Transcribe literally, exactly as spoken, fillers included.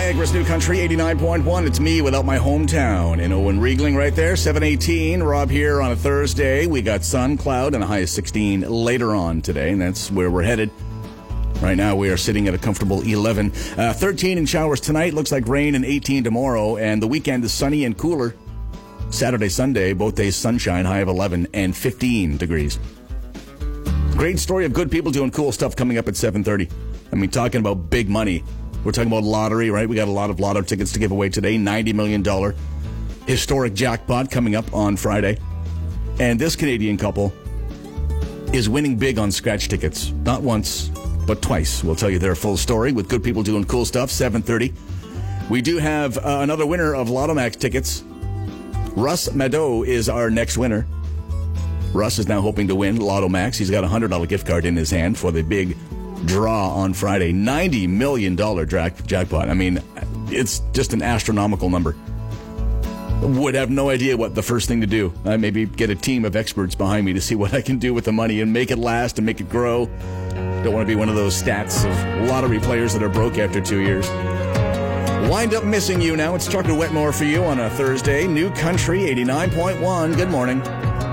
Niagara's New Country, eighty-nine point one. It's me without my hometown. And Owen Riegling right there, seven eighteen. Rob here on a Thursday. We got sun, cloud, and a high of sixteen later on today, and that's where we're headed. Right now, we are sitting at a comfortable eleven. Uh, thirteen in showers tonight. Looks like rain, and eighteen tomorrow. And the weekend is sunny and cooler. Saturday, Sunday, both days sunshine, high of eleven and fifteen degrees. Great story of good people doing cool stuff coming up at seven thirty. I mean, talking about big money. We're talking about lottery, right? We got a lot of lotto tickets to give away today. ninety million dollars historic jackpot coming up on Friday. And this Canadian couple is winning big on scratch tickets. Not once, but twice. We'll tell you their full story with good people doing cool stuff, seven thirty. We do have uh, another winner of Lotto Max tickets. Russ Mado is our next winner. Russ is now hoping to win Lotto Max. He's got a one hundred dollars gift card in his hand for the big draw on Friday. ninety million dollars jack- jackpot. I mean, it's just an astronomical number. Would have no idea what the first thing to do. Uh, maybe get a team of experts behind me to see what I can do with the money and make it last and make it grow. Don't want to be one of those stats of lottery players that are broke after two years. Wind up missing you now. It's Chuck and Wetmore for you on a Thursday. New Country, eighty-nine point one. Good morning.